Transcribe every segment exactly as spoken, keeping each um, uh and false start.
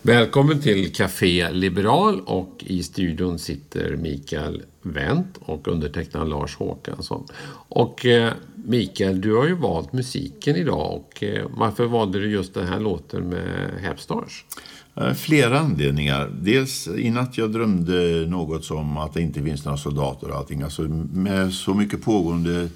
Välkommen till Café Liberal, och i studion sitter Mikael Wendt och undertecknad Lars Håkansson. Och eh, Mikael, du har ju valt musiken idag, och eh, varför valde du just den här låten med Hepstars? Flera anledningar. Dels i natt jag drömde något som att det inte finns några soldater och allting. Alltså med så mycket pågående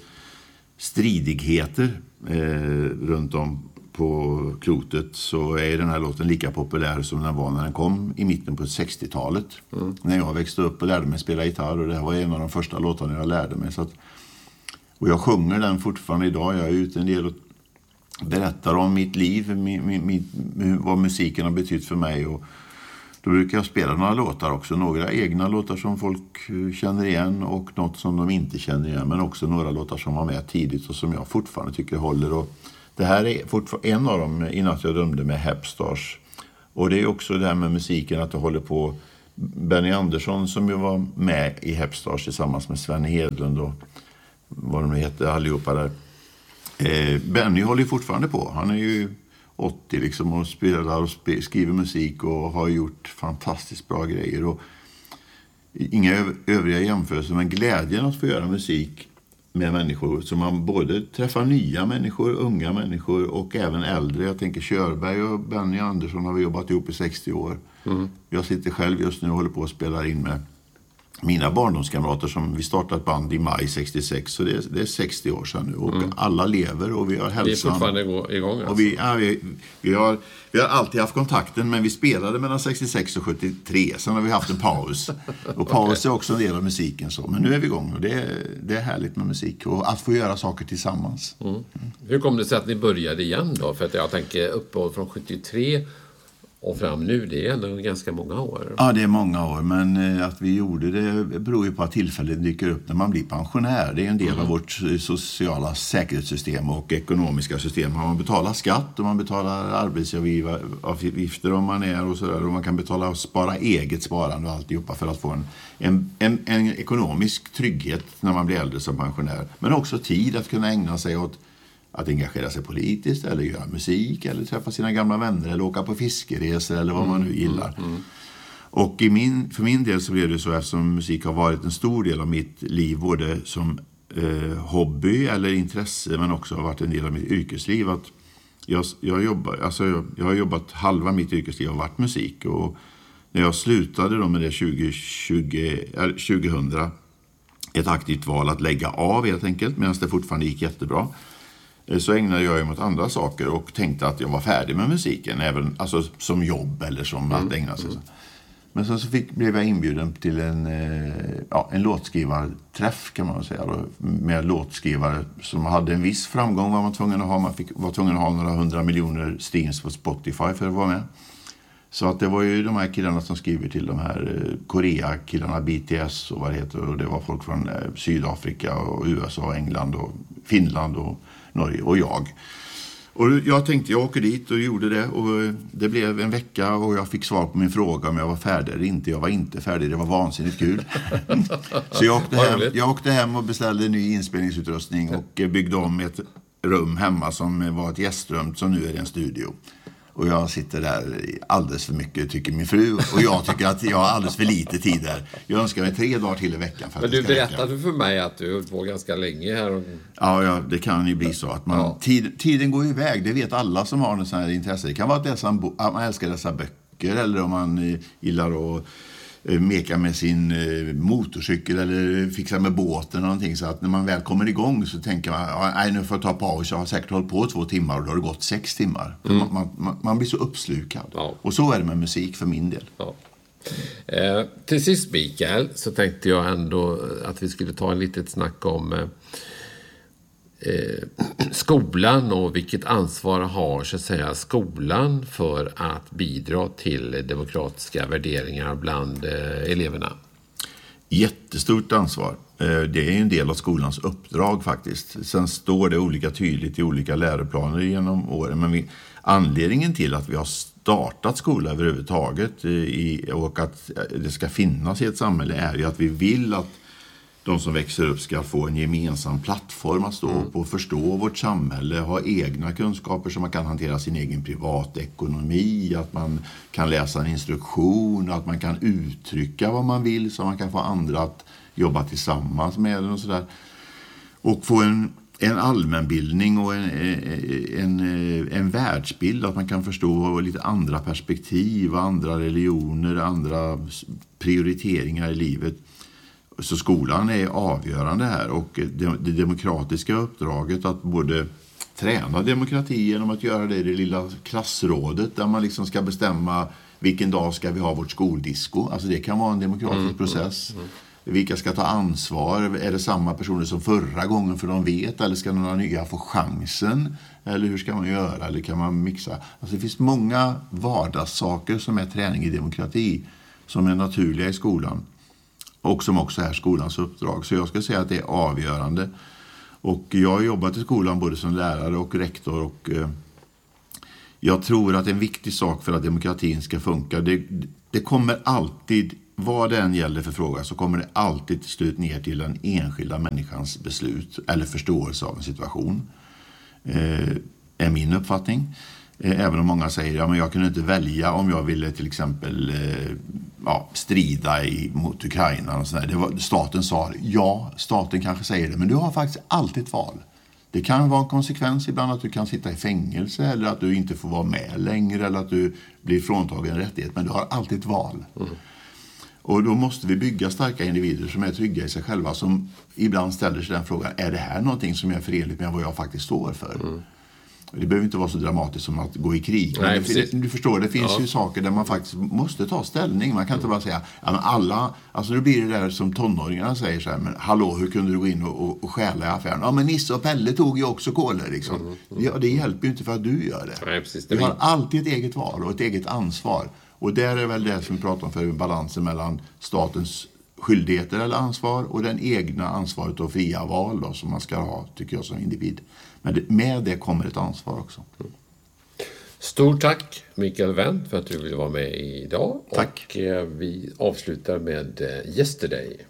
stridigheter eh, runt om på klotet så är den här låten lika populär som den var när den kom i mitten på sextiotalet. Mm. När jag växte upp och lärde mig spela gitarr, och det här var en av de första låtarna jag lärde mig. Så att, och jag sjunger den fortfarande idag. Jag är ute en del och berättar om mitt liv, min, min, min, vad musiken har betytt för mig, och då brukar jag spela några låtar också. Några egna låtar som folk känner igen och något som de inte känner igen, men också några låtar som var med tidigt och som jag fortfarande tycker håller. Och det här är fortfarande en av dem, innan jag drömde med Hepstars. Och det är också det här med musiken, att det håller på. Benny Andersson som ju var med i Hepstars tillsammans med Sven Hedlund och vad de heter allihopa där. Eh, Benny håller fortfarande på. Han är ju åttio liksom och spelar och sp- skriver musik och har gjort fantastiskt bra grejer. Och inga öv- övriga jämförelser, men glädjen att få göra musik med människor som man både träffar nya människor, unga människor och även äldre. Jag tänker Körberg och Benny Andersson har vi jobbat ihop i sextio år. Mm. Jag sitter själv just nu och håller på att spela in med mina barndomskamrater som vi startade ett band i maj sextiosex, så det är, det är sextio år sedan nu, och mm. alla lever och vi har hälsan. Vi är fortfarande igång alltså. Och vi, ja, vi, vi, har, vi har alltid haft kontakten, men vi spelade mellan sextiosex och sjuttiotre, sen har vi haft en paus. Och paus okay. är också en del av musiken så, men nu är vi igång och det är, det är härligt med musik och att få göra saker tillsammans. Mm. Mm. Hur kom det sig att ni började igen då? För att jag tänker uppehåll från sjuttiotre och fram nu, det är ändå ganska många år. Ja, det är många år, men att vi gjorde det beror ju på att tillfället dyker upp när man blir pensionär. Det är en del mm. av vårt sociala säkerhetssystem och ekonomiska system. Man betalar skatt och man betalar arbetsgivaravgifter om man är och sådär. Och man kan betala och spara eget sparande och alltihopa för att få en, en, en, en ekonomisk trygghet när man blir äldre som pensionär. Men också tid att kunna ägna sig åt att engagera sig politiskt eller göra musik eller träffa sina gamla vänner eller åka på fiskeresor eller vad man nu gillar. Mm, mm. Och i min, för min del så blev det så, eftersom musik har varit en stor del av mitt liv, både som eh, hobby eller intresse, men också har varit en del av mitt yrkesliv, att jag, jag, jobbar, alltså jag, jag har jobbat halva mitt yrkesliv och varit musik, och när jag slutade då med det tjugo tjugo, äh, tjugohundra, ett aktivt val att lägga av helt enkelt, medan det fortfarande gick jättebra, så ägnade jag mig åt andra saker och tänkte att jag var färdig med musiken, även alltså, som jobb eller som mm. att ägna sig. Mm. Men sen så fick, blev jag inbjuden till en, ja, en låtskrivarträff kan man säga, då, med låtskrivare som hade en viss framgång, var man tvungen att ha. Man fick, var tvungen att ha några hundra miljoner streams på Spotify för att vara med. Så att det var ju de här killarna som skriver till de här Korea-killarna, B T S och vad det heter, och det var folk från Sydafrika och U S A och England och Finland och Norge och jag. Och jag tänkte jag åker dit och gjorde det, och det blev en vecka och jag fick svar på min fråga om jag var färdig eller inte. Jag var inte färdig, det var vansinnigt kul. Så jag åkte, hem, jag åkte hem och beställde ny inspelningsutrustning och byggde om ett rum hemma som var ett gästrum, som nu är en studio. Och jag sitter där alldeles för mycket, tycker min fru. Och jag tycker att jag har alldeles för lite tid där. Jag önskar mig tre dagar till i veckan. För att Men du berättade för mig att du har på ganska länge här. Och... Ja, ja, det kan ju bli så. Att man, ja. tid, tiden går iväg, det vet alla som har en sån här intresse. Det kan vara att, läsa, att man älskar dessa böcker, eller om man gillar att meka med sin motorcykel eller fixa med båten eller någonting, så att när man väl kommer igång så tänker man, nej, nu får jag ta paus, jag har säkert hållit på två timmar och då har det gått sex timmar. Mm. Man, man, man blir så uppslukad. Ja. Och så är det med musik för min del. Ja. Eh, till sist, Mikael, så tänkte jag ändå att vi skulle ta en litet snack om eh, Eh, skolan och vilket ansvar har, så att säga, skolan för att bidra till demokratiska värderingar bland eh, eleverna. Jättestort ansvar. Eh, det är en del av skolans uppdrag faktiskt. Sen står det olika tydligt i olika läroplaner genom åren, men vi, anledningen till att vi har startat skola överhuvudtaget i, och att det ska finnas i ett samhälle är ju att vi vill att de som växer upp ska få en gemensam plattform att stå mm. på, förstå vårt samhälle, ha egna kunskaper så man kan hantera sin egen privatekonomi, att man kan läsa en instruktion, att man kan uttrycka vad man vill så man kan få andra att jobba tillsammans med den och sådär. Och få en, en allmänbildning och en, en, en världsbild, att man kan förstå lite andra perspektiv, andra religioner, andra prioriteringar i livet. Så skolan är avgörande här, och det, det demokratiska uppdraget att både träna demokrati genom att göra det i det lilla klassrådet där man liksom ska bestämma vilken dag ska vi ha vårt skoldisco. Alltså det kan vara en demokratisk mm, process. Mm, mm. Vilka ska ta ansvar? Är det samma personer som förra gången för de vet? Eller ska några nya få chansen? Eller hur ska man göra? Eller kan man mixa? Alltså det finns många vardagssaker som är träning i demokrati som är naturliga i skolan. Och som också är skolans uppdrag. Så jag ska säga att det är avgörande. Och jag har jobbat i skolan både som lärare och rektor. Och eh, jag tror att en viktig sak för att demokratin ska funka. Det, det kommer alltid, vad det än gäller för fråga, så kommer det alltid till slut ner till den enskilda människans beslut. Eller förståelse av en situation. Eh, är min uppfattning. Även om många säger ja, men jag kunde inte välja om jag ville till exempel eh, ja, strida i, mot Ukraina. Och sådär. Det var, staten sa ja, staten kanske säger det, men du har faktiskt alltid ett val. Det kan vara en konsekvens ibland att du kan sitta i fängelse eller att du inte får vara med längre eller att du blir fråntagen rättighet, men du har alltid ett val. Mm. Och då måste vi bygga starka individer som är trygga i sig själva, som ibland ställer sig den frågan, är det här någonting som är förenligt med vad jag faktiskt står för? Mm. Det behöver inte vara så dramatiskt som att gå i krig. Nej, det, du förstår, det finns ja. ju saker där man faktiskt måste ta ställning. Man kan inte bara säga, ja men alla, alltså nu blir det där som tonåringarna säger så här, men hallå, hur kunde du gå in och, och, och stjäla i affären? Ja men Nisse och Pelle tog ju också kolor liksom. Mm, mm. Ja, det hjälper ju inte för att du gör det. Nej, precis, det du har alltid ett eget val och ett eget ansvar. Och där är väl det som vi pratar om för balansen mellan statens skyldigheter eller ansvar och den egna ansvaret och fria val då, som man ska ha, tycker jag, som individ. Men det, med det kommer ett ansvar också. Mm. Stort tack Mikael Wendt för att du ville vara med idag. Tack. Och eh, vi avslutar med eh, Yesterday.